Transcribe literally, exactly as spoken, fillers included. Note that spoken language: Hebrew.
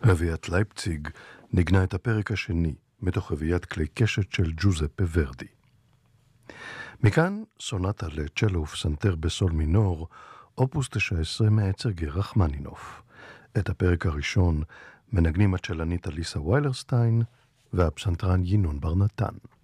רביעיית לייפציג נגנה את הפרק השני מתוך רביעיית כלי קשת של ג'וזפה ורדי. מכאן סונטה לצ'לו ופסנתר בסול מינור, אופוס תשע עשרה מהצגר רחמנינוף. את הפרק הראשון מנגנים הצ'לנית אליסה ויילרסטיין והפסנתרן ינון בר נתן.